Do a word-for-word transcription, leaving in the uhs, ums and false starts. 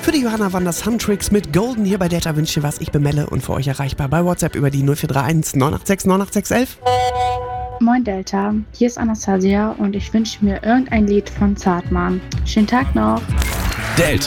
Für die Johanna Wander Suntricks mit Golden hier bei Delta wünsche was. Ich bin Melle und für euch erreichbar bei WhatsApp über die null vier drei eins neun acht sechs neun acht sechs eins eins. Moin Delta, hier ist Anastasia und ich wünsche mir irgendein Lied von Zartmann. Schönen Tag noch. Delta.